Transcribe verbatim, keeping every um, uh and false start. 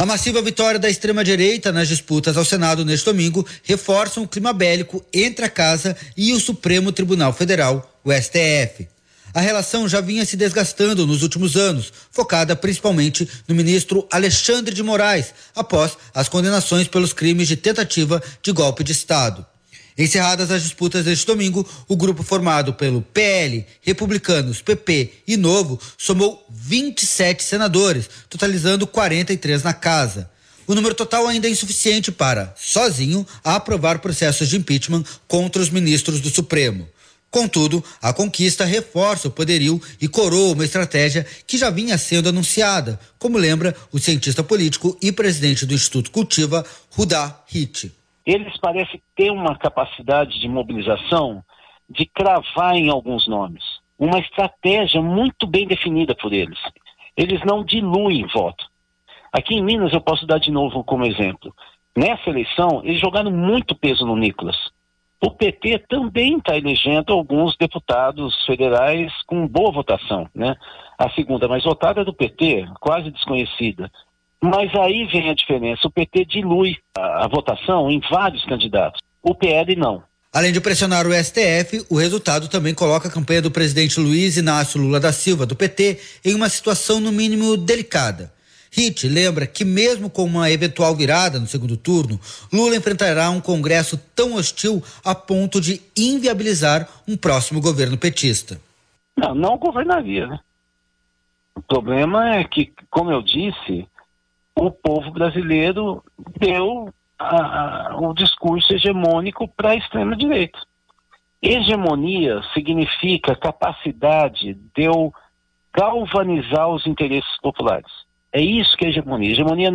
A massiva vitória da extrema-direita nas disputas ao Senado neste domingo reforça um clima bélico entre a Casa e o Supremo Tribunal Federal, o S T F. A relação já vinha se desgastando nos últimos anos, focada principalmente no ministro Alexandre de Moraes, após as condenações pelos crimes de tentativa de golpe de Estado. Encerradas as disputas deste domingo, o grupo formado pelo P L, Republicanos, P P e Novo somou vinte e sete senadores, totalizando quarenta e três na casa. O número total ainda é insuficiente para, sozinho, aprovar processos de impeachment contra os ministros do Supremo. Contudo, a conquista reforça o poderio e coroa uma estratégia que já vinha sendo anunciada, como lembra o cientista político e presidente do Instituto Cultiva, Rudá Hit. Eles parecem ter uma capacidade de mobilização de cravar em alguns nomes. Uma estratégia muito bem definida por eles. Eles não diluem voto. Aqui em Minas eu posso dar de novo como exemplo. Nessa eleição, eles jogaram muito peso no Nicolas. O P T também está elegendo alguns deputados federais com boa votação, né? A segunda mais votada é do P T, quase desconhecida. Mas aí vem a diferença, o P T dilui a, a votação em vários candidatos, o P L não. Além de pressionar o S T F, o resultado também coloca a campanha do presidente Luiz Inácio Lula da Silva, do P T, em uma situação no mínimo delicada. Hit lembra que mesmo com uma eventual virada no segundo turno, Lula enfrentará um Congresso tão hostil a ponto de inviabilizar um próximo governo petista. Não, não governaria, né? O problema é que, como eu disse, o povo brasileiro deu a, a, o discurso hegemônico para a extrema-direita. Hegemonia significa capacidade de eu galvanizar os interesses populares. É isso que é hegemonia. Hegemonia